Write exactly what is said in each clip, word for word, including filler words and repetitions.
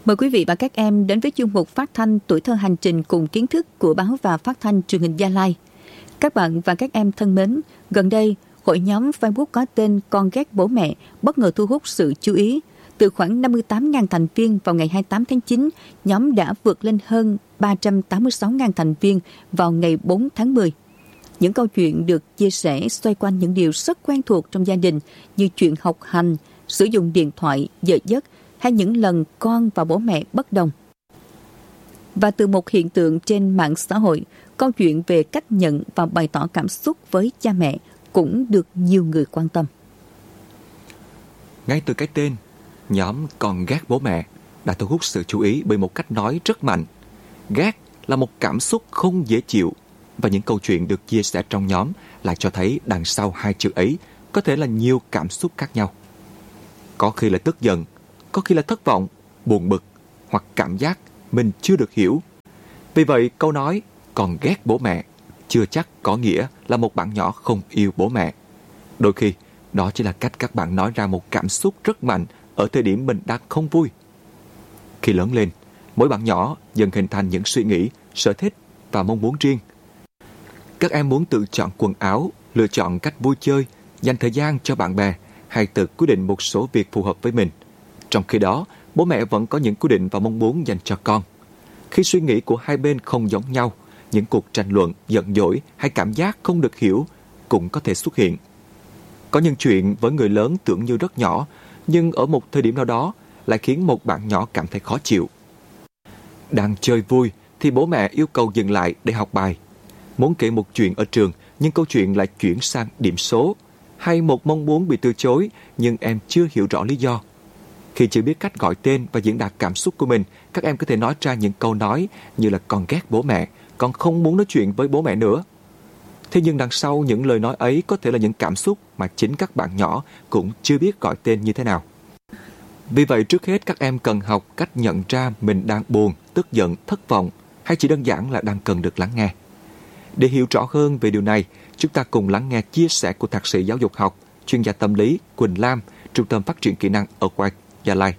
Mời quý vị và các em đến với chương mục phát thanh Tuổi thơ hành trình cùng kiến thức của báo và phát thanh truyền hình Gia Lai. Các bạn và các em thân mến, gần đây, hội nhóm Facebook có tên Con ghét bố mẹ bất ngờ thu hút sự chú ý. Từ khoảng năm mươi tám nghìn thành viên vào ngày hai mươi tám tháng chín, nhóm đã vượt lên hơn ba trăm tám mươi sáu nghìn thành viên vào ngày bốn tháng mười. Những câu chuyện được chia sẻ xoay quanh những điều rất quen thuộc trong gia đình như chuyện học hành, sử dụng điện thoại, giờ giấc hay những lần con và bố mẹ bất đồng. Và từ một hiện tượng trên mạng xã hội, câu chuyện về cách nhận và bày tỏ cảm xúc với cha mẹ cũng được nhiều người quan tâm. Ngay từ cái tên, nhóm Con ghét bố mẹ đã thu hút sự chú ý bởi một cách nói rất mạnh. Ghét là một cảm xúc không dễ chịu, và những câu chuyện được chia sẻ trong nhóm lại cho thấy đằng sau hai chữ ấy có thể là nhiều cảm xúc khác nhau. Có khi là tức giận, có khi là thất vọng, buồn bực hoặc cảm giác mình chưa được hiểu. Vì vậy, câu nói "con ghét bố mẹ" chưa chắc có nghĩa là một bạn nhỏ không yêu bố mẹ. Đôi khi, đó chỉ là cách các bạn nói ra một cảm xúc rất mạnh ở thời điểm mình đang không vui. Khi lớn lên, mỗi bạn nhỏ dần hình thành những suy nghĩ, sở thích và mong muốn riêng. Các em muốn tự chọn quần áo, lựa chọn cách vui chơi, dành thời gian cho bạn bè hay tự quyết định một số việc phù hợp với mình. Trong khi đó, bố mẹ vẫn có những quyết định và mong muốn dành cho con. Khi suy nghĩ của hai bên không giống nhau, những cuộc tranh luận, giận dỗi hay cảm giác không được hiểu cũng có thể xuất hiện. Có những chuyện với người lớn tưởng như rất nhỏ, nhưng ở một thời điểm nào đó lại khiến một bạn nhỏ cảm thấy khó chịu. Đang chơi vui thì bố mẹ yêu cầu dừng lại để học bài. Muốn kể một chuyện ở trường nhưng câu chuyện lại chuyển sang điểm số, hay một mong muốn bị từ chối nhưng em chưa hiểu rõ lý do. Khi chưa biết cách gọi tên và diễn đạt cảm xúc của mình, các em có thể nói ra những câu nói như là "con ghét bố mẹ", "con không muốn nói chuyện với bố mẹ nữa". Thế nhưng đằng sau những lời nói ấy có thể là những cảm xúc mà chính các bạn nhỏ cũng chưa biết gọi tên như thế nào. Vì vậy, trước hết các em cần học cách nhận ra mình đang buồn, tức giận, thất vọng hay chỉ đơn giản là đang cần được lắng nghe. Để hiểu rõ hơn về điều này, chúng ta cùng lắng nghe chia sẻ của thạc sĩ giáo dục học, chuyên gia tâm lý Quỳnh Lam, Trung tâm Phát triển Kỹ năng ở Quang, Gia Lai.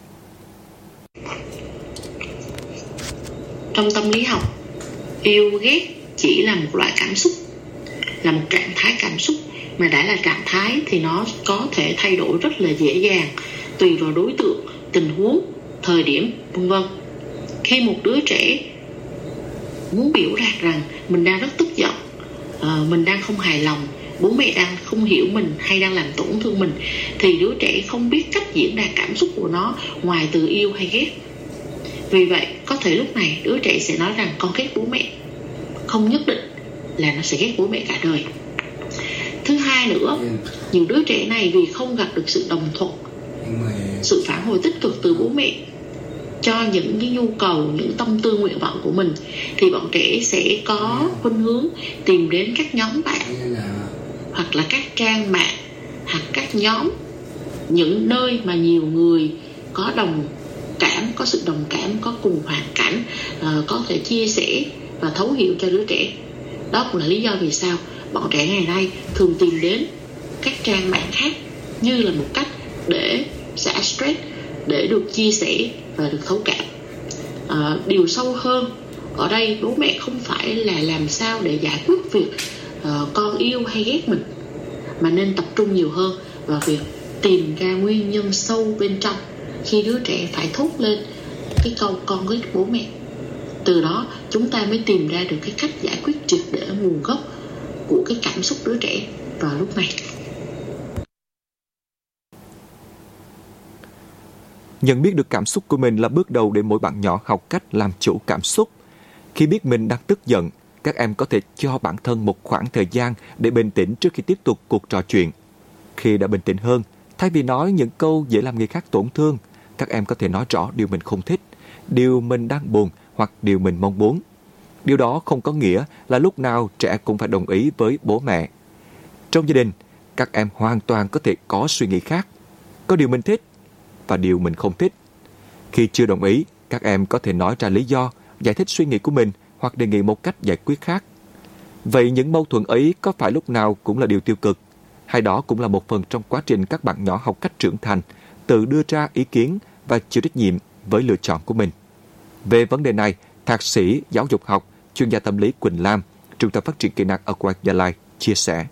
Trong tâm lý học, yêu ghét chỉ là một loại cảm xúc, là một trạng thái cảm xúc, mà đã là trạng thái thì nó có thể thay đổi rất là dễ dàng tùy vào đối tượng, tình huống, thời điểm, vân vân. Khi một đứa trẻ muốn biểu đạt rằng mình đang rất tức giận, uh, mình đang không hài lòng, bố mẹ đang không hiểu mình hay đang làm tổn thương mình, thì đứa trẻ không biết cách diễn đạt cảm xúc của nó ngoài từ yêu hay ghét. Vì vậy, có thể lúc này đứa trẻ sẽ nói rằng con ghét bố mẹ. Không nhất định là nó sẽ ghét bố mẹ cả đời. Thứ hai nữa, những đứa trẻ này vì không gặp được sự đồng thuận, sự phản hồi tích cực từ bố mẹ cho những cái nhu cầu, những tâm tư nguyện vọng của mình, thì bọn trẻ sẽ có khuynh hướng tìm đến các nhóm bạn hoặc là các trang mạng hoặc các nhóm, những nơi mà nhiều người có đồng cảm, có sự đồng cảm, có cùng hoàn cảnh, uh, có thể chia sẻ và thấu hiểu cho đứa trẻ. Đó cũng là lý do vì sao bọn trẻ ngày nay thường tìm đến các trang mạng khác như là một cách để xả stress, để được chia sẻ và được thấu cảm. À, điều sâu hơn ở đây, bố mẹ không phải là làm sao để giải quyết việc uh, con yêu hay ghét mình, mà nên tập trung nhiều hơn vào việc tìm ra nguyên nhân sâu bên trong khi đứa trẻ phải thốt lên cái câu "con ghét bố mẹ". Từ đó chúng ta mới tìm ra được cái cách giải quyết triệt để nguồn gốc của cái cảm xúc đứa trẻ vào lúc này. Nhận biết được cảm xúc của mình là bước đầu để mỗi bạn nhỏ học cách làm chủ cảm xúc. Khi biết mình đang tức giận, các em có thể cho bản thân một khoảng thời gian để bình tĩnh trước khi tiếp tục cuộc trò chuyện. Khi đã bình tĩnh hơn, thay vì nói những câu dễ làm người khác tổn thương, các em có thể nói rõ điều mình không thích, điều mình đang buồn hoặc điều mình mong muốn. Điều đó không có nghĩa là lúc nào trẻ cũng phải đồng ý với bố mẹ. Trong gia đình, các em hoàn toàn có thể có suy nghĩ khác, có điều mình thích và điều mình không thích. Khi chưa đồng ý, các em có thể nói ra lý do, giải thích suy nghĩ của mình hoặc đề nghị một cách giải quyết khác. Vậy những mâu thuẫn ấy có phải lúc nào cũng là điều tiêu cực, hay đó cũng là một phần trong quá trình các bạn nhỏ học cách trưởng thành, tự đưa ra ý kiến và chịu trách nhiệm với lựa chọn của mình. Về vấn đề này, Thạc sĩ giáo dục học, chuyên gia tâm lý Quỳnh Lam, Trung tâm Phát triển Kỹ năng Aqua Gia Lai chia sẻ.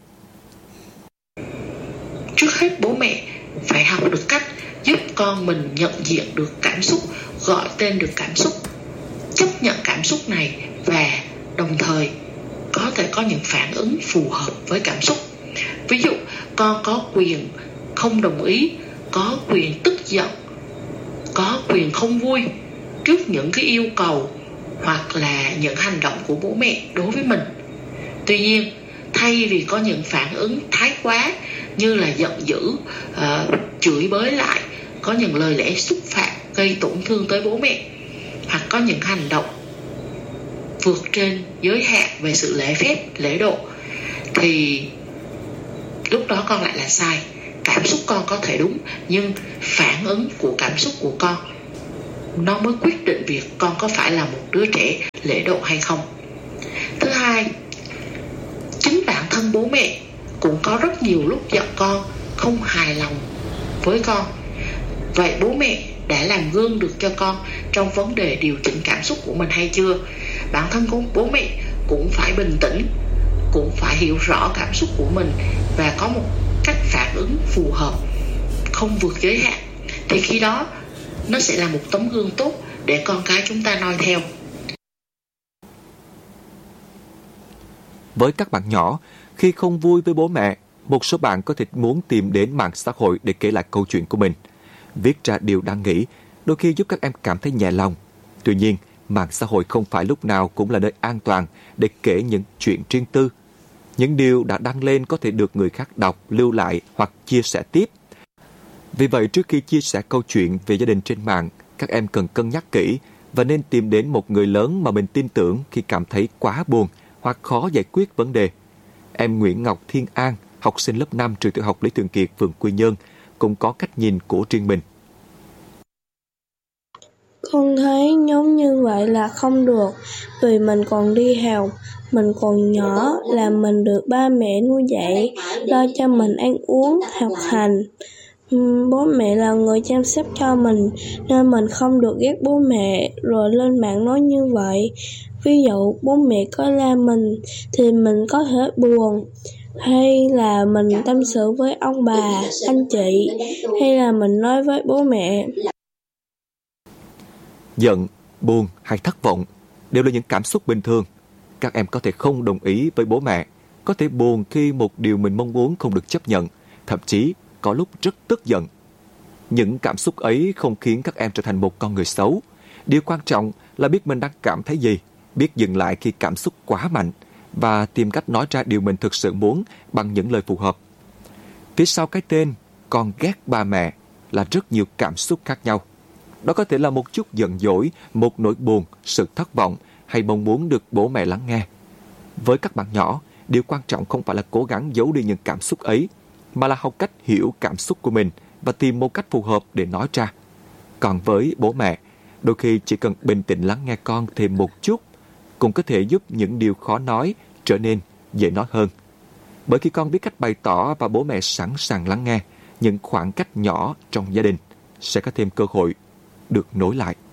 Trước hết bố mẹ phải học được cách giúp con mình nhận diện được cảm xúc, gọi tên được cảm xúc, chấp nhận cảm xúc này và đồng thời có thể có những phản ứng phù hợp với cảm xúc. Ví dụ, con có quyền không đồng ý, có quyền tức giận, có quyền không vui trước những cái yêu cầu hoặc là những hành động của bố mẹ đối với mình. Tuy nhiên, thay vì có những phản ứng thái quá như là giận dữ, uh, chửi bới lại, có những lời lẽ xúc phạm gây tổn thương tới bố mẹ, hoặc có những hành động vượt trên giới hạn về sự lễ phép, lễ độ, thì lúc đó con lại là sai. Cảm xúc con có thể đúng, nhưng phản ứng của cảm xúc của con nó mới quyết định việc con có phải là một đứa trẻ lễ độ hay không. Thứ hai, chính bản thân bố mẹ cũng có rất nhiều lúc giận con, không hài lòng với con. Vậy bố mẹ đã làm gương được cho con trong vấn đề điều chỉnh cảm xúc của mình hay chưa? Bản thân của bố mẹ cũng phải bình tĩnh, cũng phải hiểu rõ cảm xúc của mình và có một cách phản ứng phù hợp, không vượt giới hạn. Thì khi đó nó sẽ là một tấm gương tốt để con cái chúng ta noi theo. Với các bạn nhỏ, khi không vui với bố mẹ, một số bạn có thể muốn tìm đến mạng xã hội để kể lại câu chuyện của mình. Viết ra điều đang nghĩ, đôi khi giúp các em cảm thấy nhẹ lòng. Tuy nhiên, mạng xã hội không phải lúc nào cũng là nơi an toàn để kể những chuyện riêng tư. Những điều đã đăng lên có thể được người khác đọc, lưu lại hoặc chia sẻ tiếp. Vì vậy, trước khi chia sẻ câu chuyện về gia đình trên mạng, các em cần cân nhắc kỹ và nên tìm đến một người lớn mà mình tin tưởng khi cảm thấy quá buồn hoặc khó giải quyết vấn đề. Em Nguyễn Ngọc Thiên An, học sinh lớp năm trường tiểu học Lý Thường Kiệt, phường Quy Nhơn, cũng có cách nhìn của riêng mình. Con thấy giống như vậy là không được, vì mình còn đi học, mình còn nhỏ, là mình được ba mẹ nuôi dạy, lo cho mình ăn uống, học hành. Bố mẹ là người chăm sóc cho mình, nên mình không được ghét bố mẹ rồi lên mạng nói như vậy. Ví dụ bố mẹ có la mình thì mình có thể buồn, hay là mình tâm sự với ông bà, anh chị, hay là mình nói với bố mẹ. Giận, buồn hay thất vọng đều là những cảm xúc bình thường. Các em có thể không đồng ý với bố mẹ, có thể buồn khi một điều mình mong muốn không được chấp nhận, thậm chí có lúc rất tức giận. Những cảm xúc ấy không khiến các em trở thành một con người xấu. Điều quan trọng là biết mình đang cảm thấy gì, biết dừng lại khi cảm xúc quá mạnh và tìm cách nói ra điều mình thực sự muốn bằng những lời phù hợp. Phía sau cái tên con ghét ba mẹ là rất nhiều cảm xúc khác nhau. Đó có thể là một chút giận dỗi, một nỗi buồn, sự thất vọng hay mong muốn được bố mẹ lắng nghe. Với các bạn nhỏ, điều quan trọng không phải là cố gắng giấu đi những cảm xúc ấy, mà là học cách hiểu cảm xúc của mình và tìm một cách phù hợp để nói ra. Còn với bố mẹ, đôi khi chỉ cần bình tĩnh lắng nghe con thêm một chút cũng có thể giúp những điều khó nói trở nên dễ nói hơn. Bởi khi con biết cách bày tỏ và bố mẹ sẵn sàng lắng nghe, những khoảng cách nhỏ trong gia đình sẽ có thêm cơ hội được nối lại.